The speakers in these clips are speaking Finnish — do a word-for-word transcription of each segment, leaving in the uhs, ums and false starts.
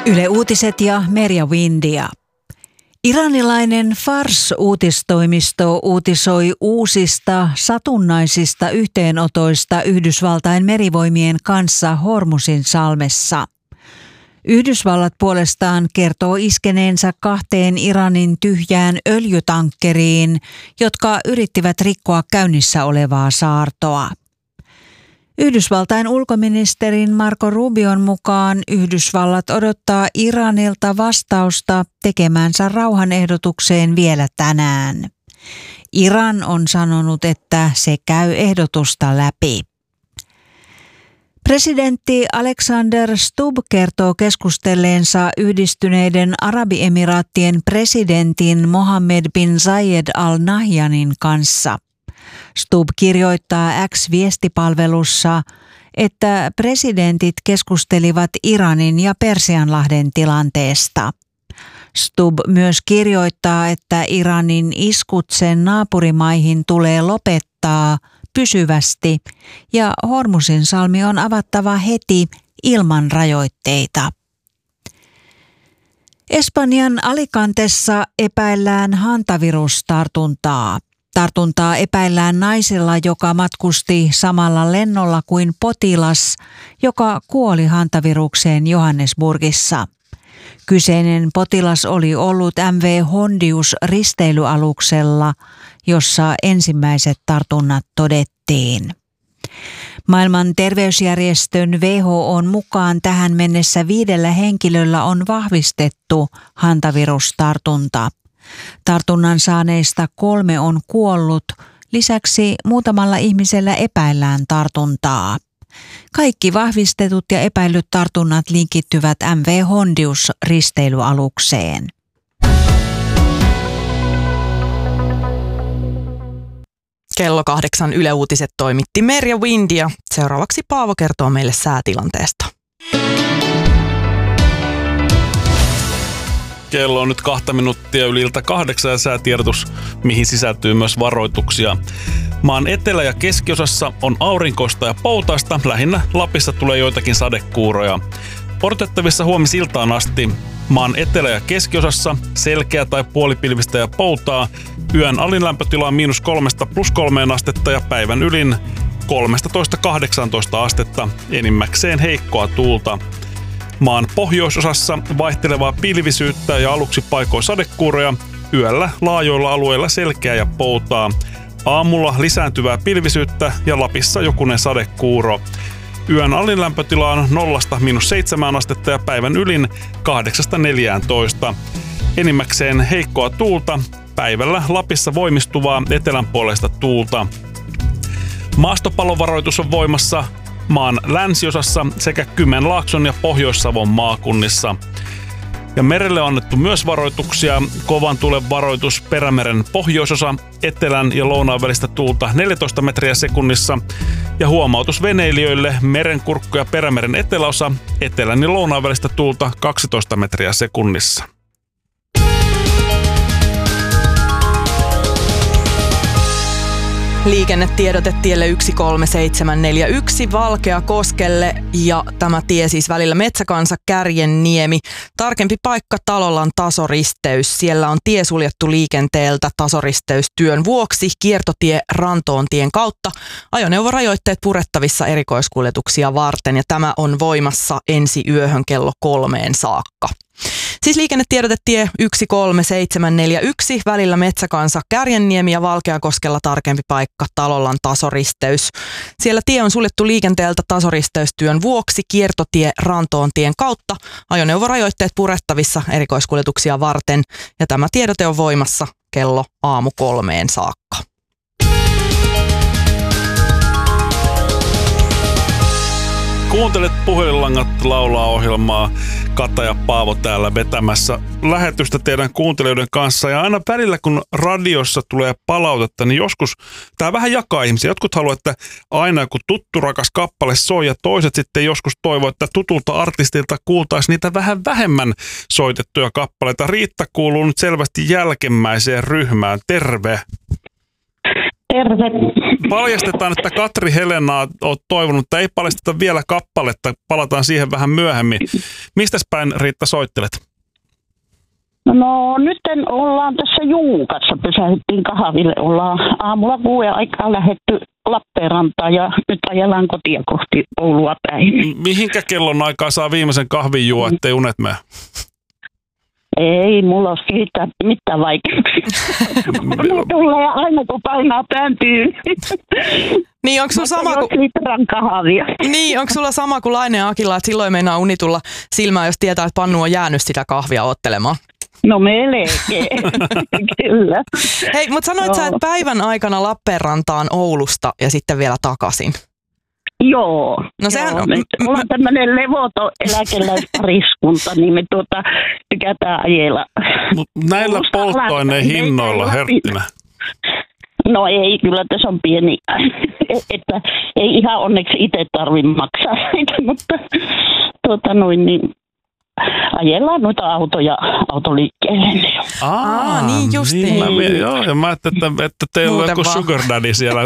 Yle Uutiset ja Merja Windia. Iranilainen Fars-uutistoimisto uutisoi uusista satunnaisista yhteenotoista Yhdysvaltain merivoimien kanssa Hormuzin salmessa. Yhdysvallat puolestaan kertoo iskeneensä kahteen Iranin tyhjään öljytankkeriin, jotka yrittivät rikkoa käynnissä olevaa saartoa. Yhdysvaltain ulkoministerin Marco Rubion mukaan Yhdysvallat odottaa Iranilta vastausta tekemänsä rauhanehdotukseen vielä tänään. Iran on sanonut, että se käy ehdotusta läpi. Presidentti Alexander Stubb kertoo keskustelleensa Yhdistyneiden Arabiemiraattien presidentin Mohammed bin Zayed Al Nahyanin kanssa. Stubb kirjoittaa X-viestipalvelussa, että presidentit keskustelivat Iranin ja Persianlahden tilanteesta. Stubb myös kirjoittaa, että Iranin iskut sen naapurimaihin tulee lopettaa pysyvästi ja Hormuzin salmi on avattava heti ilman rajoitteita. Espanjan Alicantessa epäillään hantavirustartuntaa. Tartuntaa epäillään naisella, joka matkusti samalla lennolla kuin potilas, joka kuoli hantavirukseen Johannesburgissa. Kyseinen potilas oli ollut M V Hondius risteilyaluksella, jossa ensimmäiset tartunnat todettiin. Maailman terveysjärjestön W H O:n mukaan tähän mennessä viidellä henkilöllä on vahvistettu hantavirustartunta. Tartunnan saaneista kolme on kuollut, lisäksi muutamalla ihmisellä epäillään tartuntaa. Kaikki vahvistetut ja epäillyt tartunnat linkittyvät M V Hondius risteilyalukseen. Kello kahdeksan Yle Uutiset toimitti Merja Windia. Seuraavaksi Paavo kertoo meille säätilanteesta. Kello on nyt kahta minuuttia yli ilta kahdeksan ja säätiedotus, mihin sisältyy myös varoituksia. Maan etelä- ja keskiosassa on aurinkoista ja poutaista, lähinnä Lapissa tulee joitakin sadekuuroja. Odotettavissa huomisiltaan asti maan etelä- ja keskiosassa selkeä tai puolipilvistä ja poutaa, yön alin lämpötila on miinus kolmesta plus kolmeen astetta ja päivän ylin kolmetoista kahdeksantoista astetta, enimmäkseen heikkoa tuulta. Maan pohjoisosassa vaihtelevaa pilvisyyttä ja aluksi paikoin sadekuuroja, yöllä laajoilla alueilla selkeää ja poutaa. Aamulla lisääntyvää pilvisyyttä ja Lapissa jokunen sadekuuro. Yön alin lämpötila on nollasta miinus seitsemään astetta ja päivän ylin kahdeksasta neljääntoista. Enimmäkseen heikkoa tuulta, päivällä Lapissa voimistuvaa etelänpuoleista tuulta. Maastopalovaroitus on voimassa maan länsiosassa sekä Kymenlaakson ja Pohjois-Savon maakunnissa. Ja merelle on annettu myös varoituksia. Kovan tuulen varoitus Perämeren pohjoisosa, etelän ja lounaan välistä tuulta neljätoista metriä sekunnissa. Ja huomautus veneilijöille Merenkurkku ja Perämeren eteläosa, etelän ja lounaan välistä tuulta kaksitoista metriä sekunnissa. Liikennetiedote tielle yksi kolme seitsemän neljä yksi Valkeakoskelle ja tämä tie siis välillä Metsäkansa Kärjenniemi. Tarkempi paikka Talolan tasoristeys. Siellä on tie suljettu liikenteeltä tasoristeystyön vuoksi. Kiertotie Rantoontien kautta. Ajoneuvorajoitteet purettavissa erikoiskuljetuksia varten ja tämä on voimassa ensi yöhön kello kolmeen saakka. Siis liikennetiedote tie yksi kolme seitsemän neljä yksi välillä Metsäkansa Kärjenniemi ja Valkeakoskella tarkempi paikka Talolan tasoristeys. Siellä tie on suljettu liikenteeltä tasoristeystyön vuoksi kiertotie Rantoontien kautta. Ajoneuvorajoitteet purettavissa erikoiskuljetuksia varten ja tämä tiedote on voimassa kello aamu kolmeen saakka. Kuuntelet Puhelinlangat laulaa -ohjelmaa. Kata ja Paavo täällä vetämässä lähetystä teidän kuuntelijoiden kanssa. Ja aina välillä, kun radiossa tulee palautetta, niin joskus tämä vähän jakaa ihmisiä. Jotkut haluaa, että aina joku tuttu rakas kappale soi ja toiset sitten joskus toivoo, että tutulta artistilta kuultaisiin niitä vähän vähemmän soitettuja kappaleita. Riitta kuuluu nyt selvästi jälkimmäiseen ryhmään. Terve! Terve! Paljastetaan, että Katri Helenaa olet toivonut, että ei paljasteta vielä kappaletta. Palataan siihen vähän myöhemmin. Mistäs päin, Riitta, soittelet? No nyt ollaan tässä Juukassa, pysähdyttiin kahville. Ollaan aamulla kuuden aikaa lähdetty Lappeenrantaan ja nyt ajellaan kotia kohti Oulua päin. Mihinkä kellon aikaa saa viimeisen kahvin juo, ettei unet mene? Ei, mulla olisi mitään, mitään vaikeuksia. Mulla tulee aina, kun painaa pääntyyn. Niin, onko sulla sama kuin... litran kahvia. Niin, onko sulla sama kuin Laine ja Akilla, että silloin meinaa uni tulla silmään, jos tietää, että Pannu on jäänyt sitä kahvia ottelemaan? No melkein, kyllä. Hei, mutta sanoit no. sä, että päivän aikana Lappeenrantaan Oulusta ja sitten vielä takaisin. Joo. No sehän joo. on... Me ollaan tämmöinen levoton eläkeläispariskunta, niin me tuota tykätään ajella. Mut näillä polttoaineen hinnoilla, Herttinä. No ei, kyllä tässä on pieni, että ei ihan onneksi itse tarvitse maksaa sitä, mutta tuota noin niin... Ajellaan noita autoja autoliikkeelle. Aa, niin justiin. Niin, mä, joo, ja mä ajattelin, että, että teillä muuten on joku vaan sugar daddy siellä.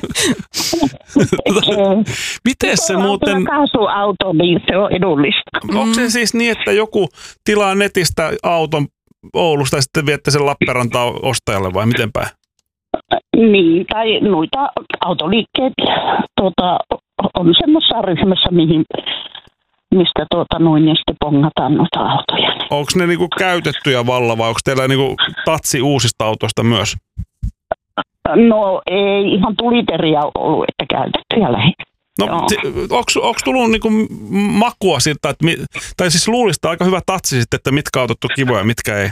Miten se muuten... Kaasuauto, niin se on edullista. Onko se siis niin, että joku tilaa netistä auton Oulusta ja sitten viette sen Lappeenrantaan ostajalle vai miten päin? Niin, tai noita autoliikkeet tuota, on semmoisessa ryhmässä, mihin... mistä tuota noin ja sitten pongataan noita autoja. Onko ne niinku käytettyjä valla vai onko teillä niinku tatsi uusista autoista myös? No ei, ihan tuliteria ollut, että käytettyjä lähinnä. No onko tullut niinku makua siltä, että, tai siis luulista aika hyvä tatsi sitten, että mitkä autot on kivoja ja mitkä ei?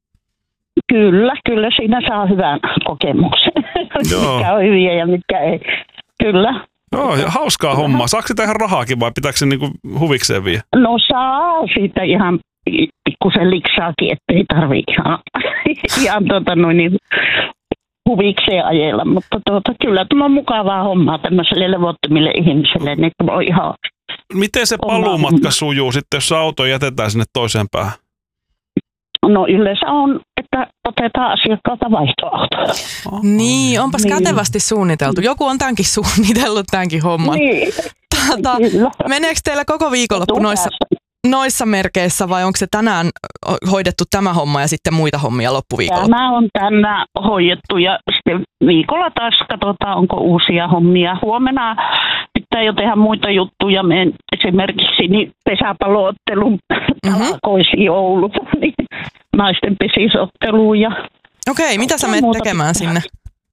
Kyllä, kyllä siinä saa hyvän kokemuksen. Mitkä on hyviä ja mitkä ei. Kyllä. Joo, ja hauskaa hommaa. Saako sitä ihan rahaakin vai pitääkö se niinku huvikseen vie? No saa siitä ihan pikkusen liksaakin, ettei tarvitse ihan, ihan tuota noin niin huvikseen ajella. Mutta tuota, kyllä tämä on mukavaa hommaa tämmöiselle levottomille ihmisille. Niin on ihan miten se paluumatka sujuu sitten, jos auto jätetään sinne toiseen päähän? No yleensä on, että otetaan asiakkaalta vaihtoautoa. Oh. Niin, onpas niin kätevästi suunniteltu. Joku on tämänkin suunnitellut tämänkin homman. Niin, Tata, meneekö teillä koko viikonloppu noissa, noissa merkeissä vai onko se tänään hoidettu tämä homma ja sitten muita hommia loppuviikolla? Tämä on tänään hoidettu ja sitten viikolla taas katsotaan, onko uusia hommia. Huomenna pitää jo tehdä muita juttuja. Menen esimerkiksi niin pesäpalloottelun talkoisiin Oulu, niin naisten pesisotteluun. Ja okei, mitä sä menet tekemään sinne?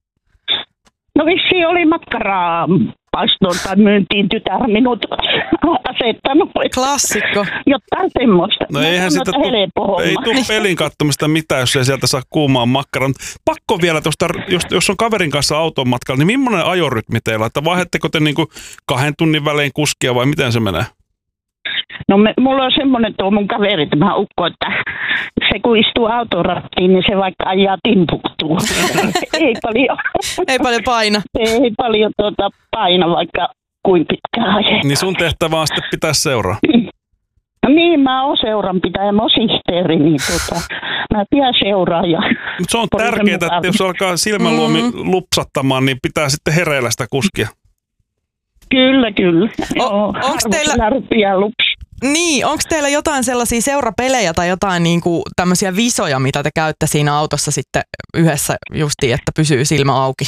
No vissiin oli makkaraa paistoon tai myyntiin tytär minut asettanut. Klassikko. Jotain semmoista. No eihän sitä tu- ei tule pelin kattomista mitään, jos ei sieltä saa kuumaan makkaran. Pakko vielä tuosta, jos, jos on kaverin kanssa auton matkalla, niin millainen ajorytmi teillä? Että vaihdatteko te niinku kahden tunnin välein kuskia vai miten se menee? No me, mulla on semmoinen tuo mun kaveri, tämä ukko, että se kun istuu autorattiin, niin se vaikka ajaa timpuktuu. ei paljon. Ei paljon paina. Ei paljon tuota paina, vaikka kuin pitkään ajaa. Niin sun tehtävä on sitten pitää seuraa. No niin, mä oon seuranpitäjä, mä oon sihteeri, niin tuota, mä pidän seuraa. Ja mutta se on tärkeää, että jos alkaa silmänluomi mm. lupsattamaan, niin pitää sitten hereillä sitä kuskia. Kyllä, kyllä. O- onko teillä... lups. Niin, onko teillä jotain sellaisia seurapelejä tai jotain niinku tämmöisiä visoja, mitä te käytte siinä autossa sitten yhdessä justiin, että pysyy silmä auki?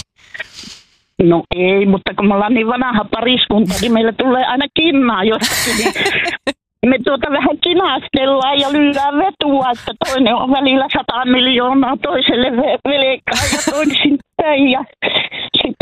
No ei, mutta kun me ollaan niin vanha pariskunta, niin meillä tulee aina kinnaa jossakin. Niin me tuota vähän kinastellaan ja lyödään vetua, että toinen on välillä sata miljoonaa toiselle velkaa ja toinen päin. Ja